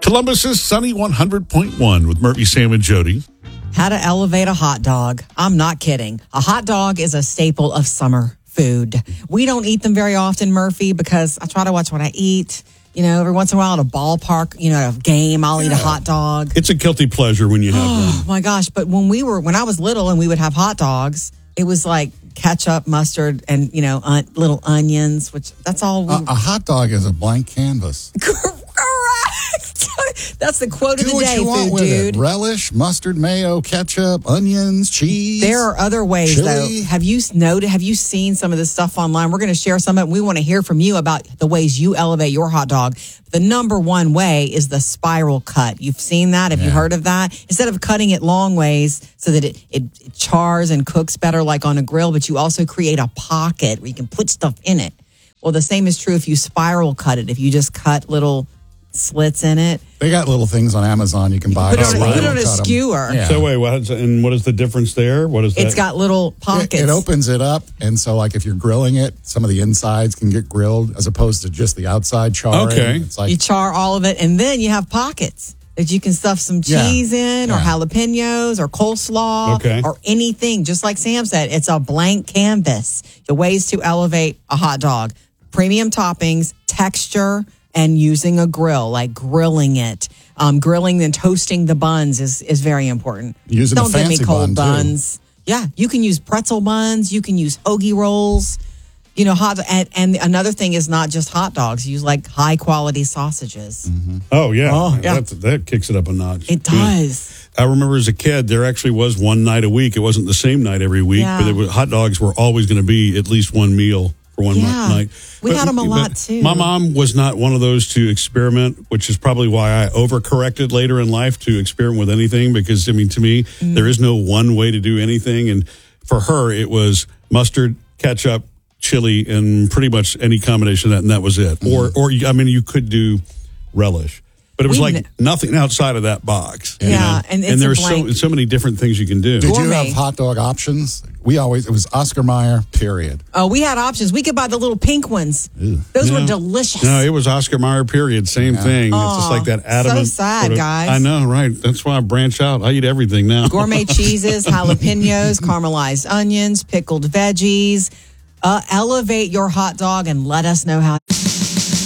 Columbus's Sunny 100.1 with Murphy, Sam, and Jody. How to elevate a hot dog. I'm not kidding. A hot dog is a staple of summer food. We don't eat them very often, Murphy, because I try to watch what I eat. You know, every once in a while at a ballpark, at a game, I'll eat a hot dog. It's a guilty pleasure when you have one. Oh, my gosh. But when I was little and we would have hot dogs, it was like ketchup, mustard, and, little onions, which that's all. A hot dog is a blank canvas. Correct. That's the quote of the day, Do what you want with dude. it. Relish, mustard, mayo, ketchup, onions, cheese. There are other ways, chili. though. Have you seen some of this stuff online? We're going to share some of it. We want to hear from you about the ways you elevate your hot dog. The number one way is the spiral cut. You've seen that? Have you heard of that? Instead of cutting it long ways so that it chars and cooks better like on a grill, but you also create a pocket where you can put stuff in it. Well, the same is true if you spiral cut it. If you just cut little slits in it. They got little things on Amazon you can buy. Put it on a skewer. Yeah. So wait, what is the difference there? What is that? It's got little pockets. It opens it up, and so like if you're grilling it, some of the insides can get grilled as opposed to just the outside charring. Okay. It's like, you char all of it, and then you have pockets that you can stuff some cheese in, or jalapenos, or coleslaw, or anything. Just like Sam said, it's a blank canvas. The ways to elevate a hot dog: premium toppings, texture, and using a grill, like grilling it. Grilling and toasting the buns is very important. Using Don't a fancy give me cold bun, buns. Yeah, you can use pretzel buns. You can use hoagie rolls. Hot. And another thing is not just hot dogs. Use like high quality sausages. Mm-hmm. Oh, yeah. That kicks it up a notch. It does. I remember as a kid, there actually was one night a week. It wasn't the same night every week, but hot dogs were always going to be at least one meal for one night. We had them a lot, too. My mom was not one of those to experiment, which is probably why I overcorrected later in life to experiment with anything, because, to me, there is no one way to do anything. And for her, it was mustard, ketchup, chili, and pretty much any combination of that, and that was it. Or you could do relish. But it was nothing outside of that box. Yeah, and there's so many different things you can do. Did you have hot dog options? It was Oscar Mayer, period. Oh, we had options. We could buy the little pink ones. Ew. Those were delicious. No, it was Oscar Mayer, period. Same thing. It's just like that adamant. So sad, guys. I know, right? That's why I branch out. I eat everything now. Gourmet cheeses, jalapenos, caramelized onions, pickled veggies. Elevate your hot dog and let us know how.